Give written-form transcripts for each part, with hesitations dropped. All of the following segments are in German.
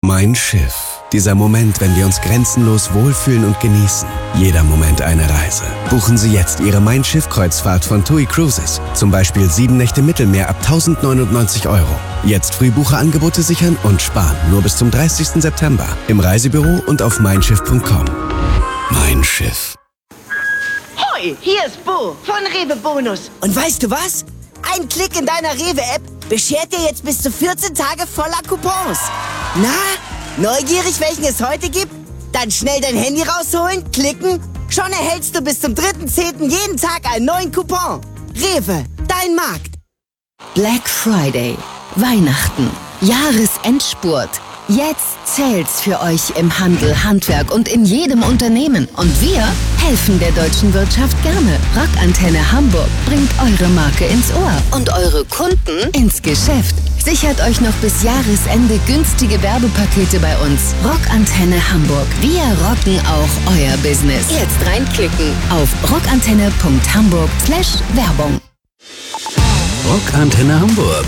Mein Schiff. Dieser Moment, wenn wir uns grenzenlos wohlfühlen und genießen. Jeder Moment eine Reise. Buchen Sie jetzt Ihre Mein Schiff-Kreuzfahrt von TUI Cruises. Zum Beispiel 7 Nächte Mittelmeer ab 1.099 €. Jetzt Frühbucherangebote sichern und sparen. Nur bis zum 30. September. Im Reisebüro und auf meinschiff.com. Mein Schiff. Hoi, hier ist Bo von Rewe Bonus. Und weißt du was? Ein Klick in deiner Rewe-App beschert dir jetzt bis zu 14 Tage voller Coupons. Na, neugierig, welchen es heute gibt? Dann schnell dein Handy rausholen, klicken. Schon erhältst du bis zum 3.10. jeden Tag einen neuen Coupon. Rewe, dein Markt. Black Friday, Weihnachten, Jahresendspurt. Jetzt zählt's für euch im Handel, Handwerk und in jedem Unternehmen. Und wir helfen der deutschen Wirtschaft gerne. Rockantenne Hamburg bringt eure Marke ins Ohr und eure Kunden ins Geschäft. Sichert euch noch bis Jahresende günstige Werbepakete bei uns. Rockantenne Hamburg. Wir rocken auch euer Business. Jetzt reinklicken auf rockantenne.hamburg/Werbung. Rockantenne Hamburg.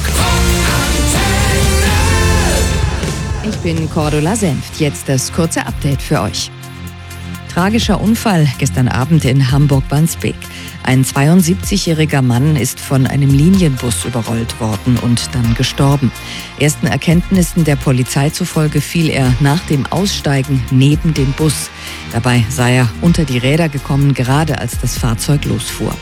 Ich bin Cordula Senft. Jetzt das kurze Update für euch. Tragischer Unfall gestern Abend in Hamburg-Wandsbek. Ein 72-jähriger Mann ist von einem Linienbus überrollt worden und dann gestorben. Ersten Erkenntnissen der Polizei zufolge fiel er nach dem Aussteigen neben den Bus. Dabei sei er unter die Räder gekommen, gerade als das Fahrzeug losfuhr.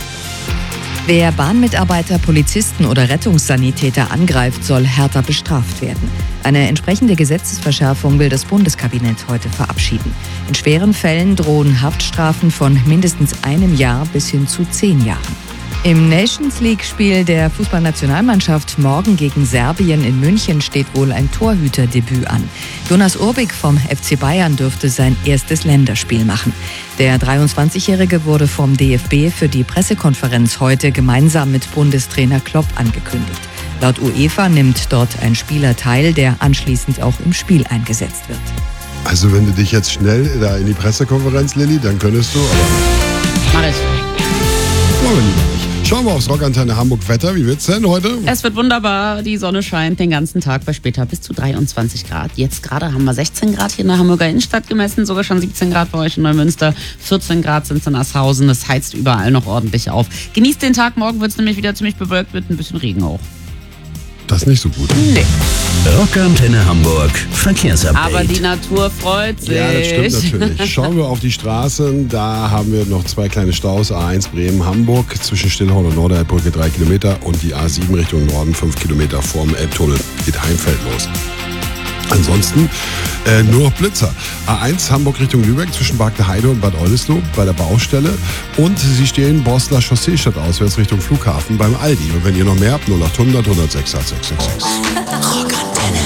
Wer Bahnmitarbeiter, Polizisten oder Rettungssanitäter angreift, soll härter bestraft werden. Eine entsprechende Gesetzesverschärfung will das Bundeskabinett heute verabschieden. In schweren Fällen drohen Haftstrafen von mindestens 1 Jahr bis hin zu 10 Jahren. Im Nations League-Spiel der Fußballnationalmannschaft morgen gegen Serbien in München steht wohl ein Torhüterdebüt an. Jonas Urbik vom FC Bayern dürfte sein erstes Länderspiel machen. Der 23-Jährige wurde vom DFB für die Pressekonferenz heute gemeinsam mit Bundestrainer Klopp angekündigt. Laut UEFA nimmt dort ein Spieler teil, der anschließend auch im Spiel eingesetzt wird. Also wenn du dich jetzt schnell da in die Pressekonferenz, Lilly, dann könntest du, aber... Mach ich. Wollen wir lieber nicht. Schauen wir aufs Rockantenne Hamburg Wetter. Wie wird's denn heute? Es wird wunderbar. Die Sonne scheint den ganzen Tag, bei später bis zu 23 Grad. Jetzt gerade haben wir 16 Grad hier in der Hamburger Innenstadt gemessen, sogar schon 17 Grad bei euch in Neumünster. 14 Grad sind es in Asshausen. Es heizt überall noch ordentlich auf. Genießt den Tag. Morgen wird es nämlich wieder ziemlich bewölkt mit ein bisschen Regen auch. Das ist nicht so gut. Nee. Rockantenne Hamburg. Verkehrsupdate. Aber die Natur freut sich. Ja, das stimmt natürlich. Schauen wir auf die Straßen. Da haben wir noch 2 kleine Staus. A1 Bremen-Hamburg zwischen Stillhorn und Norderbrücke 3 Kilometer und die A7 Richtung Norden 5 Kilometer vorm Elbtunnel. Geht Heimfeld los. Ansonsten nur noch Blitzer. A1 Hamburg Richtung Lübeck zwischen Bargte Heide und Bad Oldesloe bei der Baustelle. Und Sie stehen Bosler Chaussee statt auswärts Richtung Flughafen beim Aldi. Und wenn ihr noch mehr habt, 0800 106 8666. Rockantenne.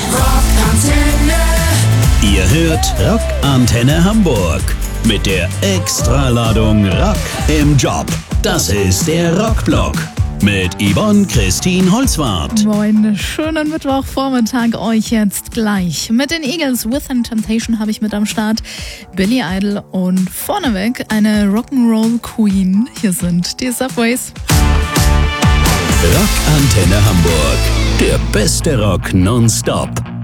Ihr hört Rockantenne Hamburg mit der Extraladung Rock im Job. Das ist der Rockblock mit Yvonne Christine Holzwarth. Moin, schönen Mittwochvormittag euch jetzt gleich. Mit den Eagles With an Temptation habe ich mit am Start Billy Idol und vorneweg eine Rock'n'Roll Queen. Hier sind die Subways. Rockantenne Hamburg, der beste Rock nonstop.